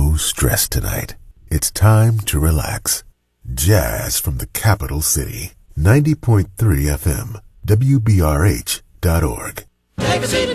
no stress tonight. It's time to relax. Jazz from the capital city. 90.3 FM. WBRH.org.